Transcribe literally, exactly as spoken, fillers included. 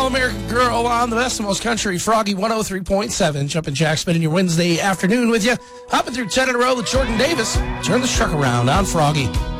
All-American Girl on the best and most country, Froggy one oh three point seven. Jumpin' Jack spending your Wednesday afternoon with you. Hopping through ten in a row with Jordan Davis. Turn the truck around on Froggy.